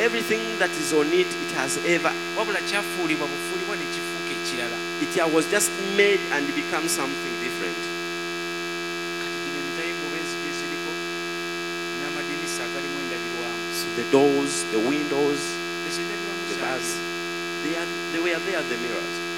Everything that is on it, it has ever. wabula kyafuulibwa bufuulibwa ne kifuuka ekirala. It was just made and become something different. Kati gino emitayingo benzigi ziriko n'amadinisa agalimu endabirwamu. So the doors, the windows, Ekyo endabirwamu the zaabyo. bars, they were there, the mirrors.